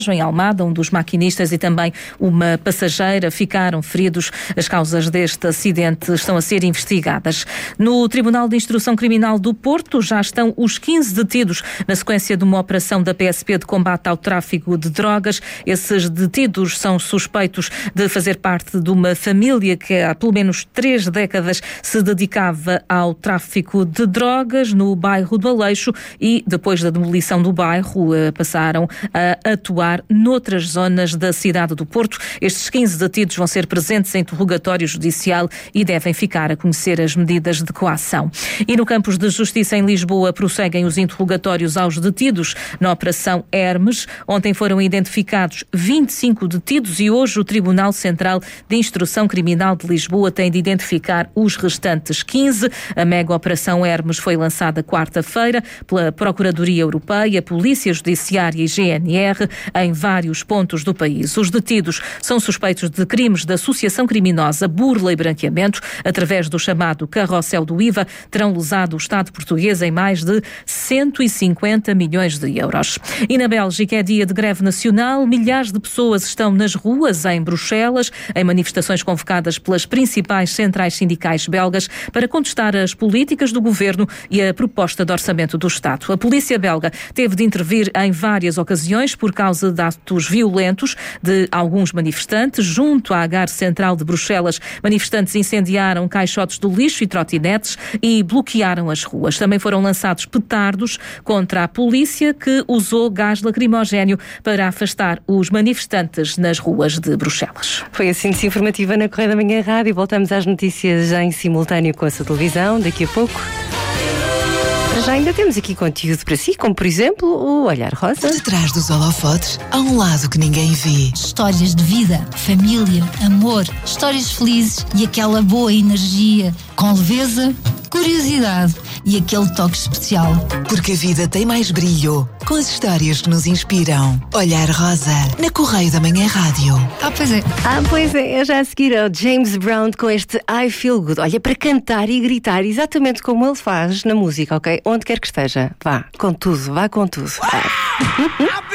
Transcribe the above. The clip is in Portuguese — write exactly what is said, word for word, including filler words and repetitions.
Em Almada, um dos maquinistas e também uma passageira ficaram feridos. As causas deste acidente estão a ser investigadas. No Tribunal de Instrução Criminal do Porto já estão os quinze detidos na sequência de uma operação da P S P de combate ao tráfico de drogas. Esses detidos são suspeitos de fazer parte de uma família que há pelo menos três décadas se dedicava ao tráfico de drogas no bairro do Aleixo e depois da demolição do bairro passaram a atuar noutras zonas da cidade do Porto. Estes quinze detidos vão ser presentes em interrogatório judicial e devem ficar a conhecer as medidas de coação. E no Campos de Justiça em Lisboa prosseguem os interrogatórios aos detidos na Operação Hermes. Ontem foram identificados vinte e cinco detidos e hoje o Tribunal Central de Instrução Criminal de Lisboa tem de identificar os restantes quinze. A mega Operação Hermes foi lançada quarta-feira pela Procuradoria Europeia, Polícia Judiciária e G N R em vários pontos do país. Os detidos são suspeitos de crimes de associação criminosa, burla e branqueamento, através do chamado carrossel do I V A, terão lesado o Estado português em mais de cento e cinquenta milhões de euros. E na Bélgica é dia de greve nacional. Milhares de pessoas estão nas ruas em Bruxelas, em manifestações convocadas pelas principais centrais sindicais belgas para contestar as políticas do governo e a proposta de orçamento do Estado. A polícia belga teve de intervir em várias ocasiões por causa de atos violentos de alguns manifestantes. Junto à Gare Central de Bruxelas, manifestantes incendiaram caixotes do lixo e trotinetes e bloquearam as ruas. Também foram lançados petardos contra a polícia, que usou gás lacrimogéneo para afastar os manifestantes nas ruas de Bruxelas. Foi a síntese informativa na Correio da Manhã Rádio. Voltamos às notícias em simultâneo com a sua televisão daqui a pouco. Já ainda temos aqui conteúdo para si, como por exemplo o Olhar Rosa. Por detrás dos holofotes há um lado que ninguém vê. Histórias de vida, família, amor, histórias felizes e aquela boa energia, com leveza, curiosidade e aquele toque especial. Porque a vida tem mais brilho com as histórias que nos inspiram. Olhar Rosa, na Correio da Manhã Rádio. Ah, pois é. Ah, pois é. É já a seguir ao James Brown com este I Feel Good. Olha, para cantar e gritar exatamente como ele faz na música, ok? Onde quer que esteja. Vá, com tudo, vá com tudo. Vá.